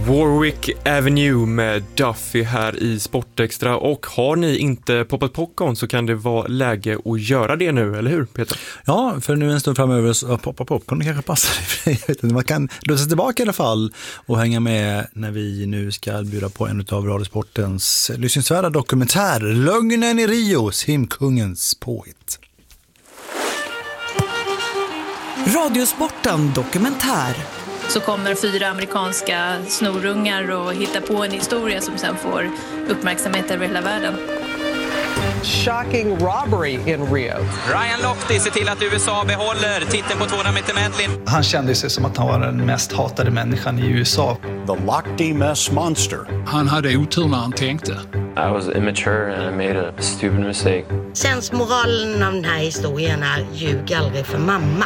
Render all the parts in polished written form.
Warwick Avenue med Duffy här i Sportextra. Och har ni inte poppat popcorn så kan det vara läge att göra det nu, eller hur Peter? Ja, för nu en stund framöver så poppa popcorn kanske passar. Jag vet inte, man kan lussa tillbaka i alla fall och hänga med när vi nu ska bjuda på en av Radiosportens lyssningsvärda dokumentärer, Lögnen i Rio, simkungens påhitt. Radiosporten dokumentär. Så kommer 4 amerikanska snorungar och hittar på en historia som sen får uppmärksamhet över hela världen. Shocking robbery in Rio. Ryan Lochte ser till att USA behåller titeln på 200 meter medley. Han kände sig som att han var den mest hatade människan i USA. The Lochte Mess Monster. Han hade otur när han tänkte. I was immature and I made a stupid mistake. Sensmoralen av den här historien är: ljug aldrig för mamma.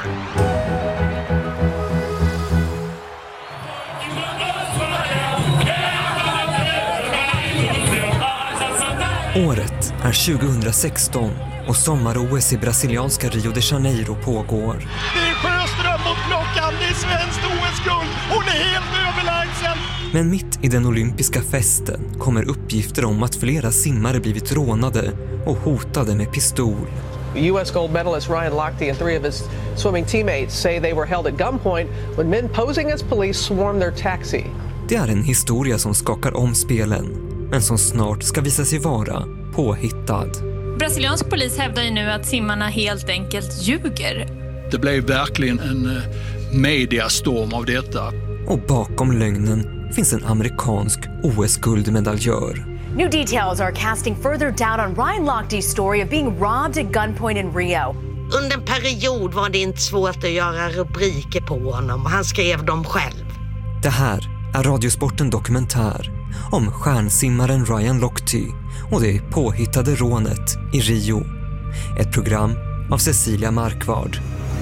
Året är 2016 och sommar-OS i brasilianska Rio de Janeiro pågår. Det är Sjöström mot klockan, det är svenskt OS-guld, hon är helt överlägsen. Men mitt i den olympiska festen kommer uppgifter om att flera simmare blivit rånade och hotade med pistol. U.S. gold medalist Ryan Lochte and 3 of his swimming teammates say they were held at gunpoint when men posing as police swarmed their taxi. Det är en historia som skakar om spelen, men som snart ska visa sig vara påhittad. Brasiliansk polis hävdar ju nu att simmarna helt enkelt ljuger. Det blev verkligen en mediastorm av detta. Och bakom lögnen finns en amerikansk OS-guldmedaljör. New details are casting further doubt on Ryan Lochte's story of being robbed at gunpoint in Rio. Under en period var det inte svårt att göra rubriker på honom. Han skrev dem själv. Det här är Radiosporten dokumentär om stjärnsimmaren Ryan Lochte och det påhittade rånet i Rio. Ett program av Cecilia Markvard.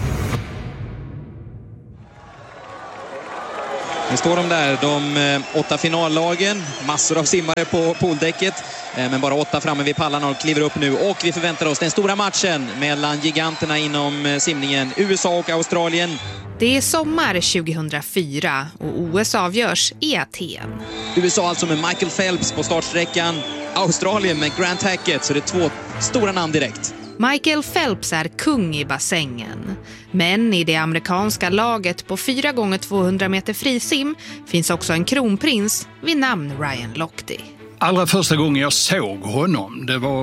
Nu står de där, de 8 finallagen, massor av simmare på pooldäcket, men bara 8 framme vid pallarna och kliver upp nu. Och vi förväntar oss den stora matchen mellan giganterna inom simningen, USA och Australien. Det är sommar 2004 och OS avgörs i Aten. USA alltså med Michael Phelps på startsträckan, Australien med Grant Hackett, så det är 2 stora namn direkt. Michael Phelps är kung i bassängen. Men i det amerikanska laget på 4x200 meter frisim finns också en kronprins vid namn Ryan Lochte. Allra första gången jag såg honom, det var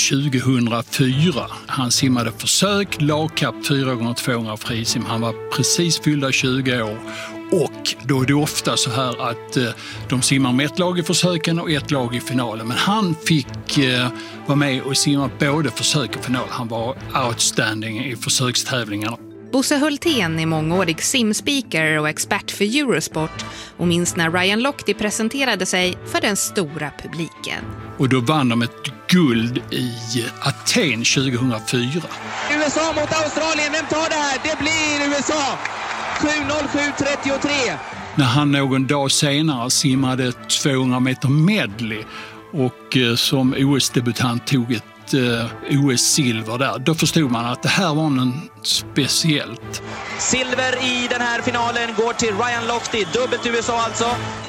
2004. Han simmade försök, lagkapp 4x200 frisim. Han var precis fyllda 20 år. Och då är det ofta så här att de simmar med ett lag i försöken och ett lag i finalen. Men han fick vara med och simma både försök och final. Han var outstanding i försökstävlingarna. Bosse Hultén är mångårig simspeaker och expert för Eurosport och minns när Ryan Lochte presenterade sig för den stora publiken. Och då vann de ett guld i Aten 2004. USA mot Australien, vem tar det här? Det blir USA! 7:07:33. När han någon dag senare simmade 200 meter medley och som OS-debutant tog ett OS-silver där, då förstod man att det här var något speciellt. Silver i den här finalen går till Ryan Lochte, dubbelt USA alltså.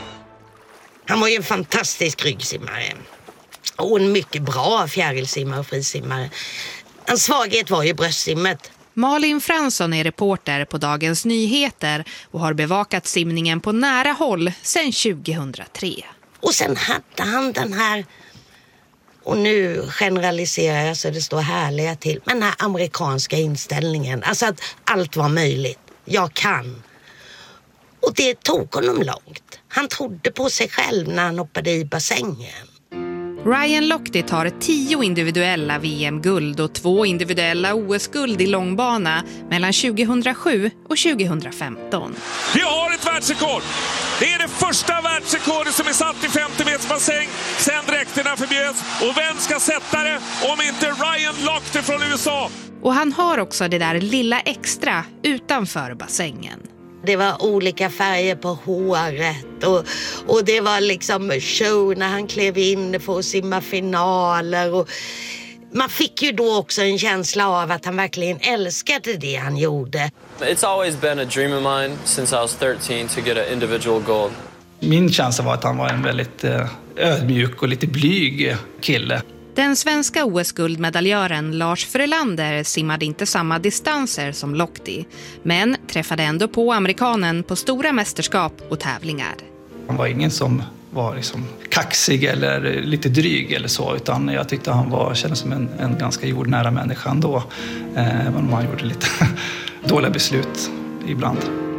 Han var ju en fantastisk ryggsimmare och en mycket bra fjärilsimmare och frisimmare. En svaghet var ju bröstsimmet. Malin Fransson är reporter på Dagens Nyheter och har bevakat simningen på nära håll sedan 2003. Och sen hade han den här, och nu generaliserar jag så det står härliga till, men den här amerikanska inställningen. Alltså att allt var möjligt. Jag kan. Och det tog honom långt. Han trodde på sig själv när han hoppade i bassängen. Ryan Lochte tar 10 individuella VM-guld och 2 individuella OS-guld i långbana mellan 2007 och 2015. Vi har ett världsrekord! Det är det första världsrekordet som är satt i 50 meters bassäng sen dräkterna förbjöds. Och vem ska sätta det om inte Ryan Lochte från USA? Och han har också det där lilla extra utanför bassängen. Det var olika färger på håret och det var liksom show när han klev in för att simma finaler. Och man fick ju då också en känsla av att han verkligen älskade det han gjorde. It's always been a dream of mine since I was 13 to get an individual gold. Min känsla var att han var en väldigt ödmjuk och lite blyg kille. Den svenska OS-guldmedaljören Lars Frölander simmade inte samma distanser som Lochte, men träffade ändå på amerikanen på stora mästerskap och tävlingar. Han var ingen som var liksom kaxig eller lite dryg eller så, utan jag tyckte han kändes som en ganska jordnära människa ändå, även om han gjorde lite dåliga beslut ibland.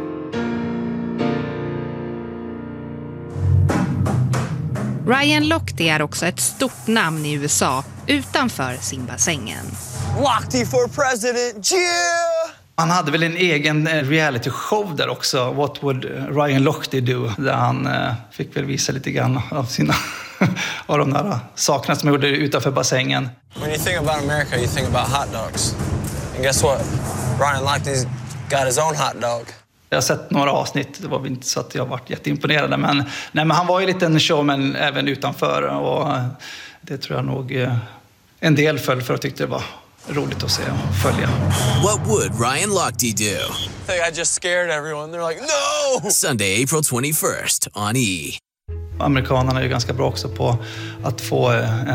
Ryan Lochte är också ett stort namn i USA utanför simbassängen. Lochte for president, yeah! Han hade väl en egen reality show där också, What Would Ryan Lochte Do? Där han fick väl visa lite grann av sina av de där sakerna som gjorde utanför bassängen. When you think about America, you think about hot dogs. And guess what? Ryan Lochte's got his own hot dog. Jag har sett några avsnitt, det var väl inte så att jag varit jätteimponerad, men han var ju lite en showman även utanför, och det tror jag nog en del föll för och tyckte det var roligt att se och följa. What would Ryan Lochte do? I think I just scared everyone. They're like, no! Sunday, April 21st on E! Amerikanerna är ju ganska bra också på att få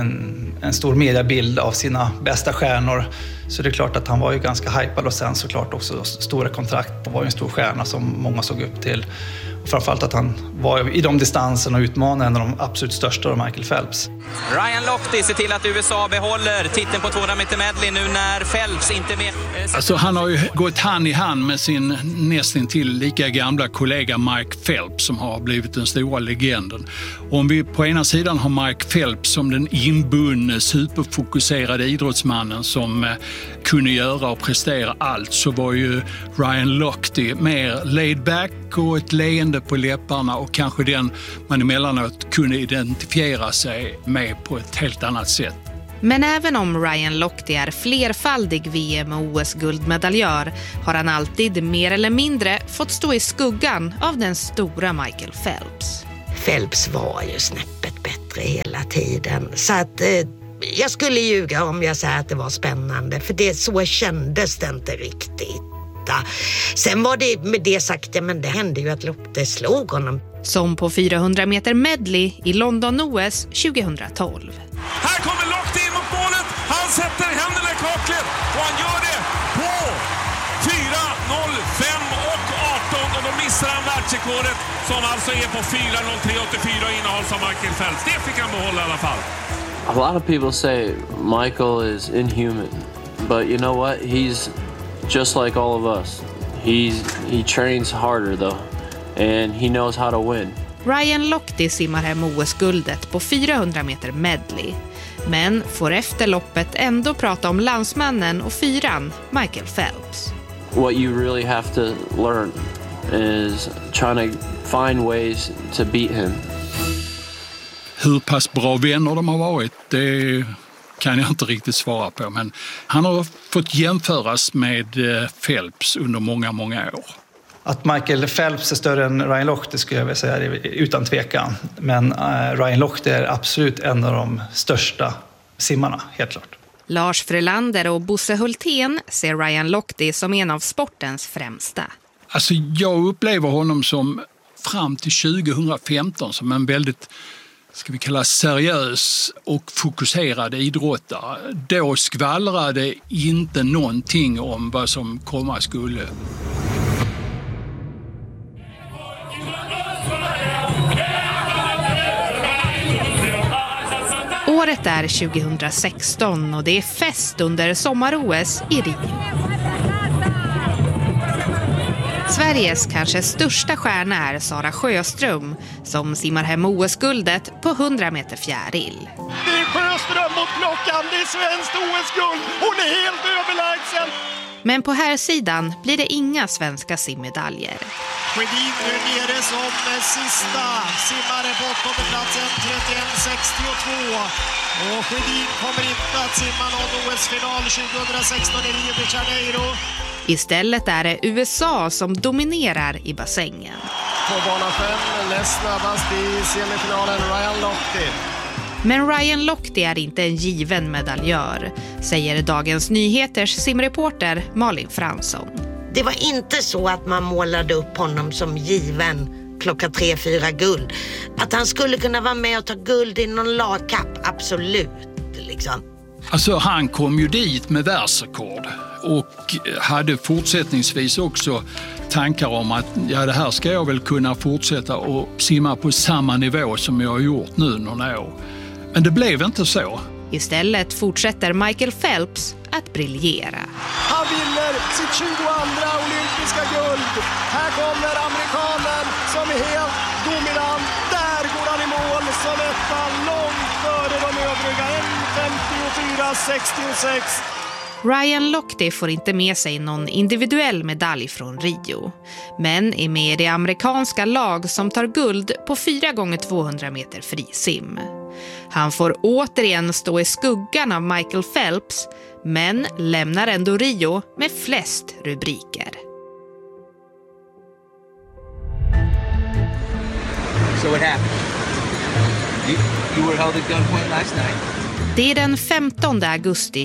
en stor mediebild av sina bästa stjärnor. Så det är klart att han var ju ganska hypad, och sen såklart också stora kontrakt. Han var ju en stor stjärna som många såg upp till. Och framförallt att han var i de distanserna och utmanade en av de absolut största, Michael Phelps. Ryan Lochte ser till att USA behåller titeln på 200 meter medley nu när Phelps inte är med. Alltså han har ju gått hand i hand med sin nästintill lika gamla kollega Mike Phelps som har blivit den stora legenden. Om vi på ena sidan har Mike Phelps som den inbundne, superfokuserade idrottsmannen som kunde göra och prestera allt, så var ju Ryan Lochte mer laid back och ett leende på läpparna, och kanske den man emellanåt kunde identifiera sig med på ett helt annat sätt. Men även om Ryan Lochte är flerfaldig VM- och OS-guldmedaljör har han alltid mer eller mindre fått stå i skuggan av den stora Michael Phelps. Phelps var ju snäppet bättre hela tiden, så att jag skulle ljuga om jag säger att det var spännande, för det så kändes det inte riktigt. Sen var det med det sagt, men det hände ju att Lochte slog honom. Som på 400 meter medley i London-OS 2012. Här kommer Lochte in mot målet. Han sätter händerna i kaklet och han gör det på 4.05 och 18, och då missar han världsrekordet som alltså är på 4.03.84 och innehålls av Michael Phelps. Det fick han behålla i alla fall. A lot of people say Michael is inhuman, but you know what? He's just like all of us. He trains harder though, and he knows how to win. Ryan Lochte simmar hem OS-guldet på 400 meter medley, men får efter loppet ändå prata om landsmannen och fyran, Michael Phelps. What you really have to learn is trying to find ways to beat him. Hur pass bra vänner de har varit, det kan jag inte riktigt svara på, men han har fått jämföras med Phelps under många, många år. Att Michael Phelps är större än Ryan Lochte skulle jag vilja säga utan tvekan. Men Ryan Lochte är absolut en av de största simmarna, helt klart. Lars Frölander och Bosse Hultén ser Ryan Lochte som en av sportens främsta. Alltså jag upplever honom som fram till 2015 som en väldigt, ska vi kalla, seriös och fokuserad idrottare. Då skvallrade inte någonting om vad som komma skulle. Året är 2016 och det är fest under sommar-OS i Rio. Sveriges kanske största stjärna är Sara Sjöström som simmar hem OS-guldet på 100 meter fjäril. Det är Sjöström mot klockan, det är svenskt OS-guld, hon är helt överlägsen. Men på här sidan blir det inga svenska simmedaljer. Sjödin nu nere som sista simmare på 8:e platsen, 31.62. Och Sjödin kommer inte att simma någon OS-final 2016 i Rio de Janeiro. Istället är det USA som dominerar i bassängen. På bana 5, näst snabbast i semifinalen, Ryan Lochte. Men Ryan Lochte är inte en given medaljör, säger Dagens Nyheters simreporter Malin Fransson. Det var inte så att man målade upp honom som given plocka 3-4 guld. Att han skulle kunna vara med och ta guld i någon lagkapp, absolut liksom. Alltså han kom ju dit med världsrekord och hade fortsättningsvis också tankar om att det här ska jag väl kunna fortsätta och simma på samma nivå som jag har gjort nu några år. Men det blev inte så. Istället fortsätter Michael Phelps att briljera. Han vinner sitt 22:a olympiska guld. Här kommer amerikanen som är helt dominant. Där går han i mål som etta, långt före de övriga. 1:54,66. Ryan Lochte får inte med sig någon individuell medalj från Rio, men är med i det amerikanska lag som tar guld på 4x200 meter frisim. Han får återigen stå i skuggan av Michael Phelps, men lämnar ändå Rio med flest rubriker. So what happened? You were held at gunpoint last night. Det är den 15 augusti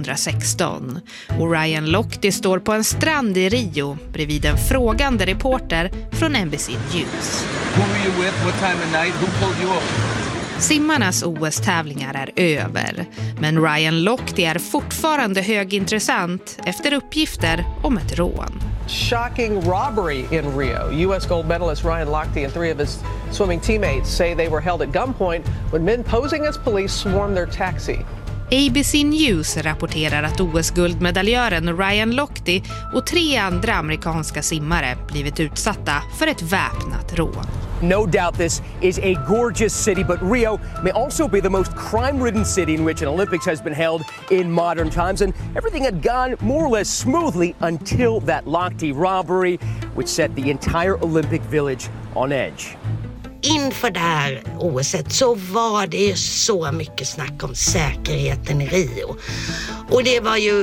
2016 och Ryan Lochte står på en strand i Rio bredvid en frågande reporter från NBC News. Who were you with? What time of night? Who pulled you up? Simmarnas OS-tävlingar är över, men Ryan Lochte är fortfarande högintressant efter uppgifter om ett rån. Shocking robbery in Rio. U.S. gold medalist Ryan Lochte and 3 of his swimming teammates say they were held at gunpoint when men posing as police swarmed their taxi. ABC News rapporterar att OS-guldmedaljören Ryan Lochte och 3 andra amerikanska simmare blivit utsatta för ett väpnat rån. No doubt this is a gorgeous city, but Rio may also be the most crime-ridden city in which an Olympics has been held in modern times. And everything had gone more or less smoothly until that Lochte robbery, which set the entire Olympic village on edge. Inför det här OS:et så var det ju så mycket snack om säkerheten i Rio. Och det var ju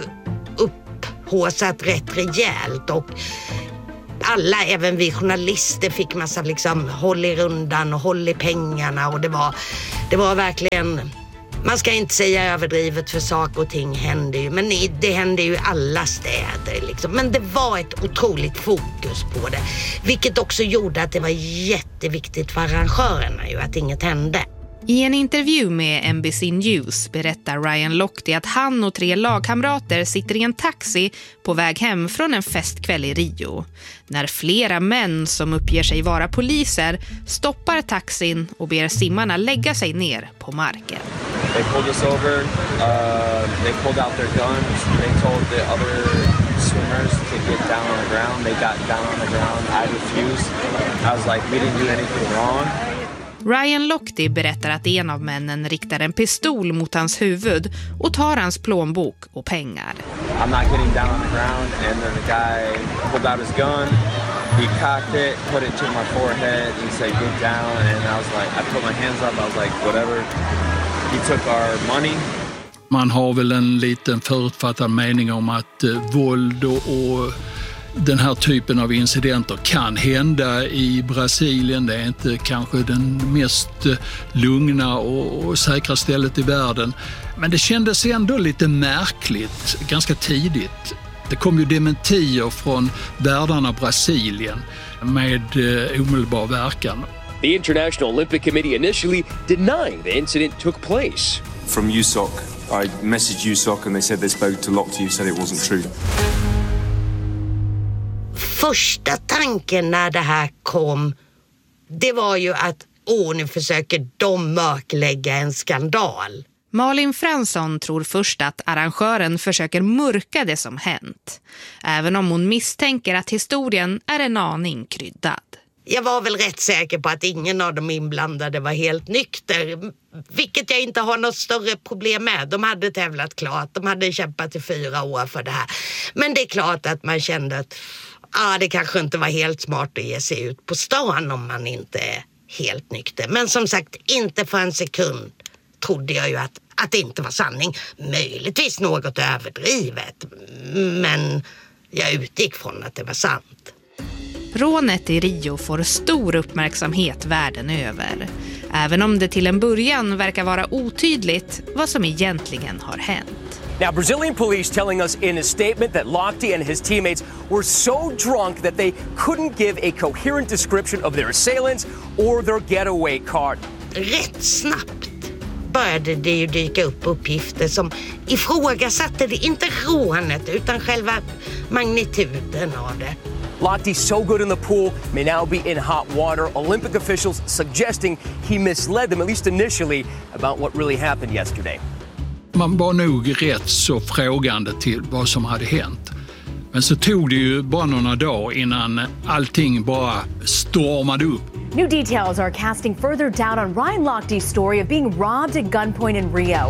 upphaussat rätt rejält och alla, även vi journalister, fick massa liksom håll i rundan och håll i pengarna och det var verkligen, man ska inte säga överdrivet för saker och ting händer ju, men det händer ju i alla städer liksom. Men det var ett otroligt fokus på det, vilket också gjorde att det var jätteviktigt för arrangörerna ju att inget hände. I en intervju med NBC News berättar Ryan Lochte att han och 3 lagkamrater sitter i en taxi på väg hem från en festkväll i Rio, när flera män som uppger sig vara poliser stoppar taxin och ber simmarna lägga sig ner på marken. They pulled us over, they pulled out their guns, they told the other swimmers to get down on the ground. They got down on the ground, I refused. I was like, we didn't do anything wrong. Ryan Lochte berättar att en av männen riktar en pistol mot hans huvud och tar hans plånbok och pengar. I'm not getting down on the ground, and then the guy pulled out his gun, he cocked it, put it to my forehead, he said get down, and I was like, I put my hands up, I was like whatever. He took our money. Man har väl en liten förutfattad mening om att våld och den här typen av incidenter kan hända i Brasilien. Det är inte kanske den mest lugna och säkra stället i världen. Men det kändes ändå lite märkligt ganska tidigt. Det kom ju dementier från värdarna Brasilien med omedelbar verkan. The International Olympic Committee initially denying the incident took place. From USOC, I messaged USOC and they said they spoke to Lochte who said it wasn't true. Första tanken när det här kom, det var ju att nu försöker de mörklägga en skandal. Malin Fransson tror först att arrangören försöker mörka det som hänt, även om hon misstänker att historien är en aning kryddad. Jag var väl rätt säker på att ingen av de inblandade var helt nykter, vilket jag inte har något större problem med. De hade tävlat klart, de hade kämpat i 4 år för det här. Men det är klart att man kände att det kanske inte var helt smart att ge sig ut på stan om man inte är helt nykter. Men som sagt, inte för en sekund trodde jag ju att det inte var sanning. Möjligtvis något överdrivet, men jag utgick från att det var sant. Rånet i Rio får stor uppmärksamhet världen över, även om det till en början verkar vara otydligt vad som egentligen har hänt. Now, Brazilian police telling us in a statement that Lochte and his teammates were so drunk that they couldn't give a coherent description of their assailants or their getaway car. Rätt snabbt började det ju dyka upp uppgifter som ifrågasatte det, inte rånet utan själva magnituden av det. Lochte, so good in the pool, may now be in hot water. Olympic officials suggesting he misled them, at least initially, about what really happened yesterday. Man var nog rätt så frågande till vad som hade hänt. Men så tog det ju bara några dagar innan allting bara stormade upp. New details are casting further doubt on Ryan Lochte's story of being robbed at gunpoint in Rio.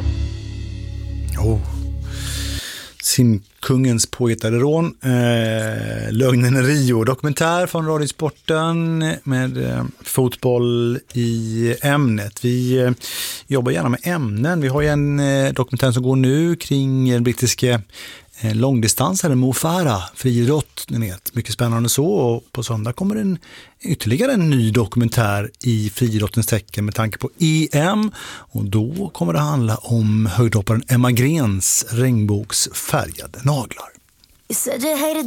Simkungens påhittade rån, lögnen i Rio, dokumentär från Radiosporten med fotboll i ämnet. Vi jobbar gärna med ämnen. Vi har ju en dokumentär som går nu kring den brittiska långdistansare Mo Farah, friidrott, ni vet, mycket spännande så, och på söndag kommer ytterligare en ny dokumentär i friidrottens tecken med tanke på EM, och då kommer det handla om höjdhopparen Emma Grens regnbågsfärgade naglar.